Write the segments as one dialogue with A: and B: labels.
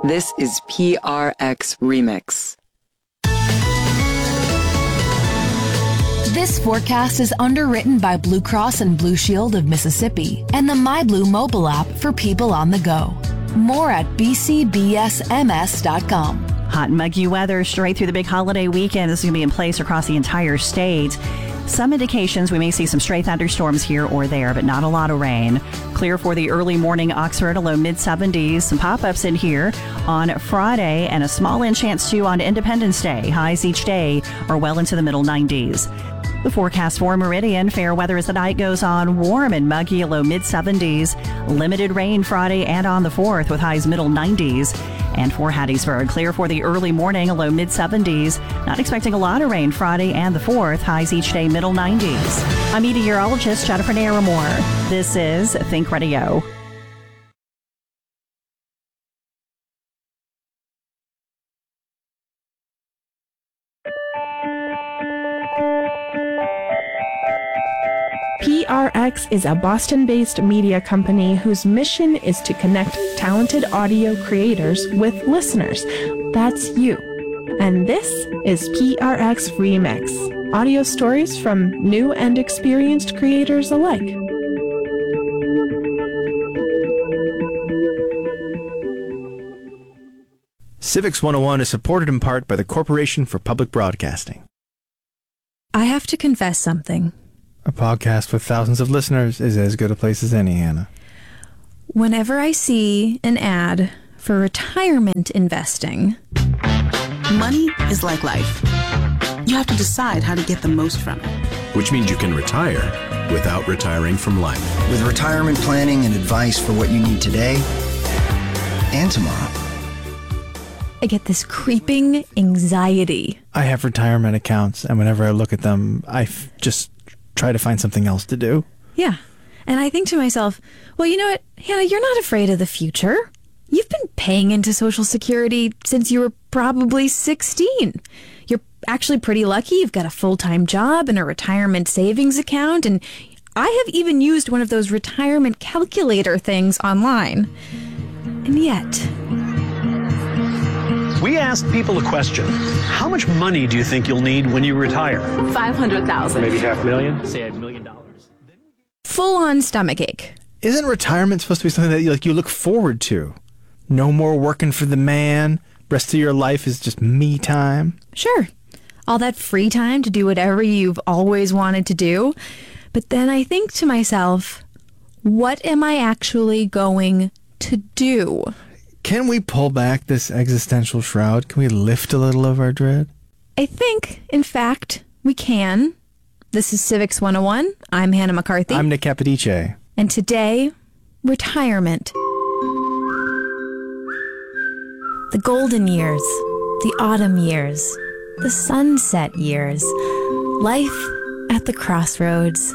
A: This is PRX Remix.
B: This forecast is underwritten by Blue Cross and Blue Shield of Mississippi and the MyBlue mobile app for people on the go. More at bcbsms.com.
C: Hot and muggy weather straight through the big holiday weekend. This is going to be in place across the entire state. Some indications we may see some stray thunderstorms here or there, but not a lot of rain. Clear for the early morning Oxford, a low mid-70s. Some pop-ups in here on Friday and a small-in chance too on Independence Day. Highs each day are well into the middle 90s. The forecast for Meridian, fair weather as the night goes on. Warm and muggy, a low mid-70s. Limited rain Friday and on the 4th with highs middle 90s. And for Hattiesburg, clear for the early morning, a low mid-70s. Not expecting a lot of rain Friday and the 4th. Highs each day middle 90s. I'm meteorologist Jennifer Naramore. This is Think Radio.
D: PRX is a Boston-based media company whose mission is to connect talented audio creators with listeners. That's you. And this is PRX Remix, audio stories from new and experienced creators alike.
E: Civics 101 is supported in part by the Corporation for Public Broadcasting.
F: I have to confess something.
E: A podcast with thousands of listeners is as good a place as any, Hannah.
F: Whenever I see an ad for retirement investing...
G: Money is like life. You have to decide how to get the most from it.
H: Which means you can retire without retiring from life.
I: With retirement planning and advice for what you need today and tomorrow.
F: I get this creeping anxiety.
E: I have retirement accounts, and whenever I look at them, I just try to find something else to do.
F: Yeah. And I think to myself, well, you know what, Hannah, you're not afraid of the future. You've been paying into Social Security since you were probably 16. You're actually pretty lucky. You've got a full-time job and a retirement savings account. And I have even used one of those retirement calculator things online. And yet...
J: We asked people a question. How much money do you think you'll need when you retire?
K: $500,000.
J: Maybe $500,000? Say $1 million.
F: Full-on stomachache.
E: Isn't retirement supposed to be something that you look forward to? No more working for the man. Rest of your life is just me time.
F: Sure. All that free time to do whatever you've always wanted to do. But then I think to myself, what am I actually going to do?
E: Can we pull back this existential shroud? Can we lift a little of our dread?
F: I think, in fact, we can. This is Civics 101. I'm Hannah McCarthy.
E: I'm Nick Capodice.
F: And today, retirement. The golden years, the autumn years, the sunset years, life at the crossroads.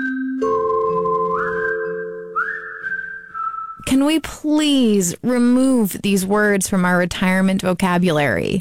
F: Can we please remove these words from our retirement vocabulary?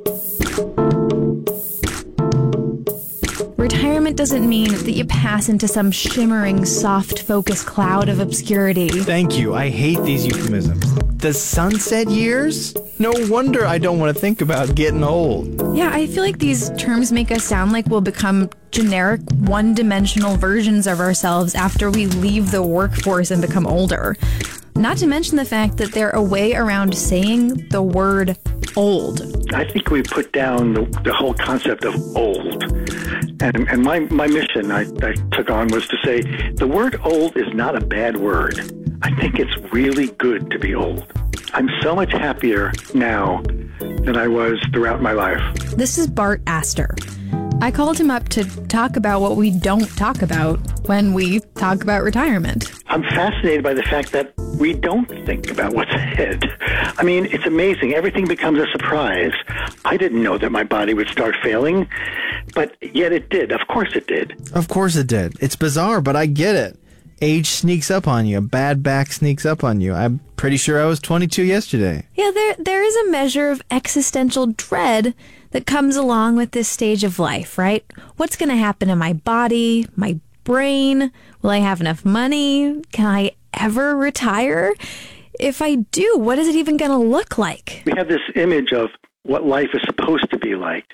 F: Retirement doesn't mean that you pass into some shimmering, soft-focused cloud of obscurity.
E: Thank you. I hate these euphemisms. The sunset years? No wonder I don't want to think about getting old.
F: Yeah, I feel like these terms make us sound like we'll become generic, one-dimensional versions of ourselves after we leave the workforce and become older. Not to mention the fact that they're a way around saying the word old.
L: I think we put down the whole concept of old. And my mission I took on was to say the word old is not a bad word. I think it's really good to be old. I'm so much happier now than I was throughout my life.
F: This is Bart Astor. I called him up to talk about what we don't talk about when we talk about retirement.
L: I'm fascinated by the fact that we don't think about what's ahead. I mean, it's amazing. Everything becomes a surprise. I didn't know that my body would start failing, but yet it did. Of course it did.
E: Of course it did. It's bizarre, but I get it. Age sneaks up on you. A bad back sneaks up on you. I'm pretty sure I was 22 yesterday.
F: Yeah, there is a measure of existential dread that comes along with this stage of life, right? What's going to happen to my body, my brain? Will I have enough money? Can I ever retire? if I do, what is it even going to look like?
L: We have this image of what life is supposed to be like.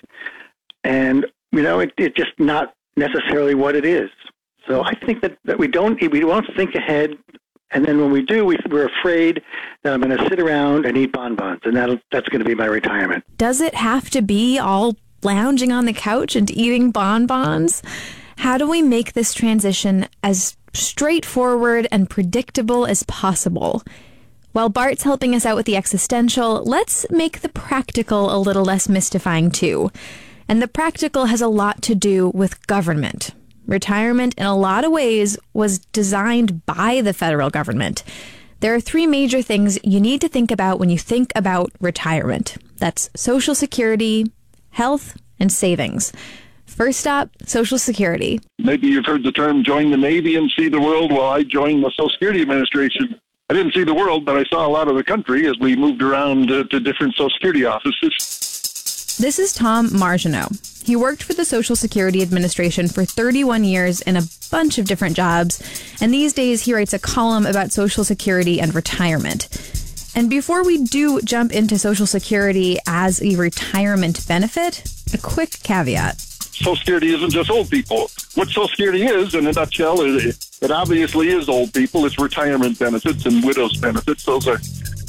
L: And, it's just not necessarily what it is. So I think that we won't think ahead. And then when we do, we're afraid that I'm going to sit around and eat bonbons. And that's going to be my retirement.
F: Does it have to be all lounging on the couch and eating bonbons? How do we make this transition as straightforward and predictable as possible? While Bart's helping us out with the existential, let's make the practical a little less mystifying too. And the practical has a lot to do with government. Retirement, in a lot of ways, was designed by the federal government. There are 3 major things you need to think about when you think about retirement. That's Social Security, health, and savings. First up, Social Security.
K: Maybe you've heard the term join the Navy and see the world. Well, I joined the Social Security Administration. I didn't see the world, but I saw a lot of the country as we moved around to different Social Security offices.
F: This is Tom Margenau. He worked for the Social Security Administration for 31 years in a bunch of different jobs, and these days he writes a column about Social Security and retirement. And before we do jump into Social Security as a retirement benefit, a quick caveat.
K: Social Security isn't just old people. What Social Security is, in a nutshell, it obviously is old people. It's retirement benefits and widows benefits. Those are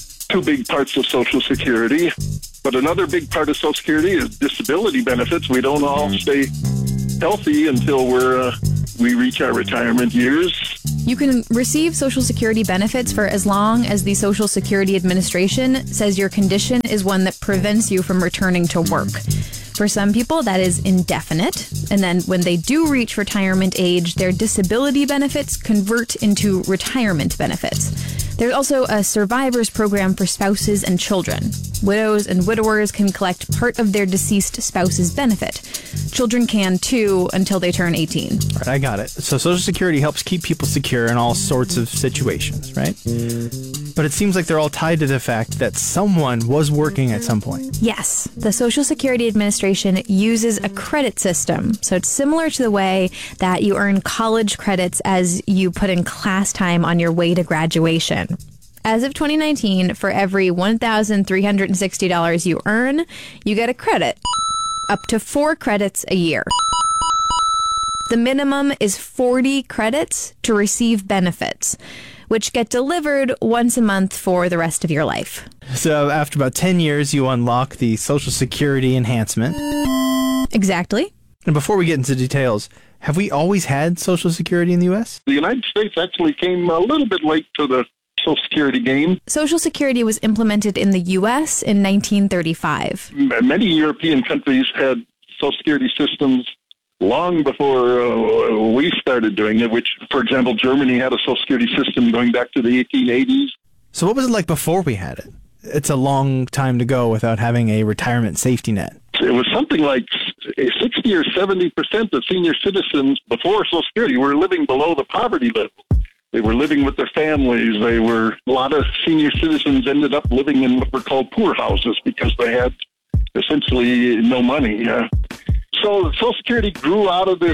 K: 2 big parts of Social Security. But another big part of Social Security is disability benefits. We don't all stay healthy until we reach our retirement years.
F: You can receive Social Security benefits for as long as the Social Security Administration says your condition is one that prevents you from returning to work. For some people, that is indefinite. And then when they do reach retirement age, their disability benefits convert into retirement benefits. There's also a survivors program for spouses and children. Widows and widowers can collect part of their deceased spouse's benefit. Children can too until they turn 18.
E: All right, I got it. So Social Security helps keep people secure in all sorts of situations, right? But it seems like they're all tied to the fact that someone was working at some point.
F: Yes. The Social Security Administration uses a credit system. So it's similar to the way that you earn college credits as you put in class time on your way to graduation. As of 2019, for every $1,360 you earn, you get a credit, up to 4 credits a year. The minimum is 40 credits to receive benefits, which get delivered once a month for the rest of your life.
E: So after about 10 years, you unlock the Social Security enhancement.
F: Exactly.
E: And before we get into details, have we always had Social Security in the U.S.?
K: The United States actually came a little bit late to the Social Security game.
F: Social Security was implemented in the U.S. in 1935.
K: Many European countries had Social Security systems long before we started doing it, which, for example, Germany had a Social Security system going back to the 1880s.
E: So what was it like before we had it? It's a long time to go without having a retirement safety net.
K: It was something like 60 or 70% of senior citizens before Social Security were living below the poverty level. They were living with their families. A lot of senior citizens ended up living in what were called poor houses because they had essentially no money. So Social Security grew out of this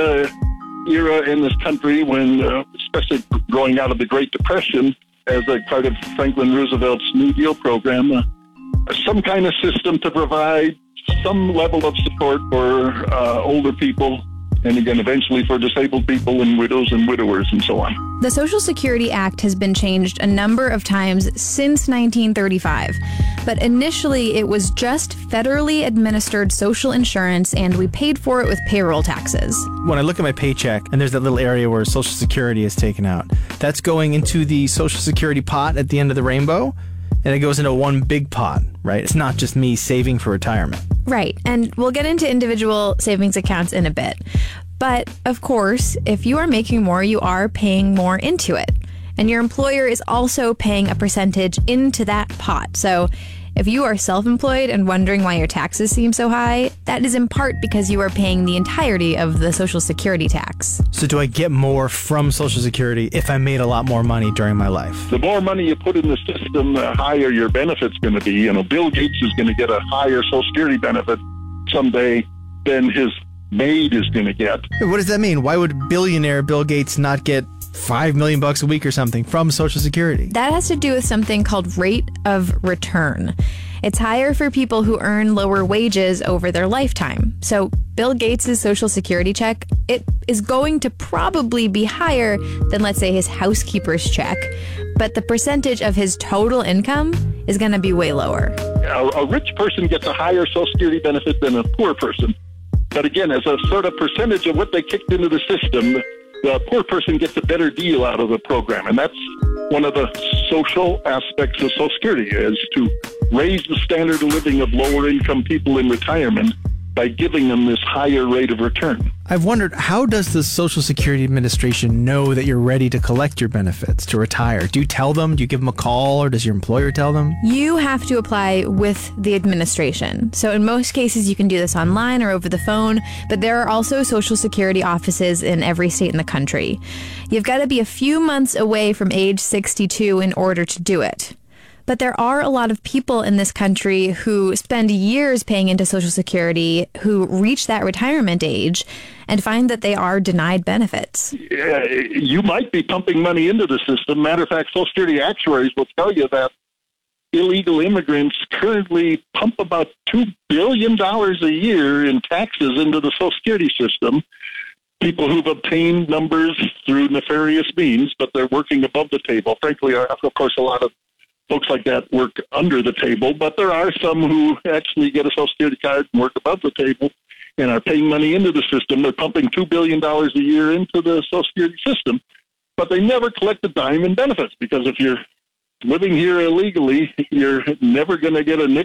K: era in this country when, especially growing out of the Great Depression, as a part of Franklin Roosevelt's New Deal program, some kind of system to provide some level of support for older people, and again, eventually for disabled people and widows and widowers and so on.
F: The Social Security Act has been changed a number of times since 1935, but initially it was just federally administered social insurance, and we paid for it with payroll taxes.
E: When I look at my paycheck and there's that little area where Social Security is taken out, that's going into the Social Security pot at the end of the rainbow, and it goes into one big pot, right? It's not just me saving for retirement.
F: Right, and we'll get into individual savings accounts in a bit. But, of course, if you are making more, you are paying more into it. And your employer is also paying a percentage into that pot. So if you are self-employed and wondering why your taxes seem so high, that is in part because you are paying the entirety of the Social Security tax.
E: So do I get more from Social Security if I made a lot more money during my life?
K: The more money you put in the system, the higher your benefit's going to be. You know, Bill Gates is going to get a higher Social Security benefit someday than his maid is going to get.
E: What does that mean? Why would billionaire Bill Gates not get $5 million a week or something from Social Security.
F: That has to do with something called rate of return. It's higher for people who earn lower wages over their lifetime. So Bill Gates' Social Security check, it is going to probably be higher than, let's say, his housekeeper's check. But the percentage of his total income is going to be way lower.
K: A rich person gets a higher Social Security benefit than a poor person. But again, as a sort of percentage of what they kicked into the system, the poor person gets a better deal out of the program. And that's one of the social aspects of Social Security, is to raise the standard of living of lower income people in retirement by giving them this higher rate of return.
E: I've wondered, how does the Social Security Administration know that you're ready to collect your benefits, to retire? Do you tell them? Do you give them a call, or does your employer tell them?
F: You have to apply with the administration. So in most cases, you can do this online or over the phone, but there are also Social Security offices in every state in the country. You've got to be a few months away from age 62 in order to do it. But there are a lot of people in this country who spend years paying into Social Security, who reach that retirement age and find that they are denied benefits.
K: You might be pumping money into the system. Matter of fact, Social Security actuaries will tell you that illegal immigrants currently pump about $2 billion a year in taxes into the Social Security system. People who've obtained numbers through nefarious means, but they're working above the table. Frankly, of course, a lot of folks like that work under the table, but there are some who actually get a Social Security card and work above the table and are paying money into the system. They're pumping $2 billion a year into the Social Security system, but they never collect a dime in benefits, because if you're living here illegally, you're never going to get a nickel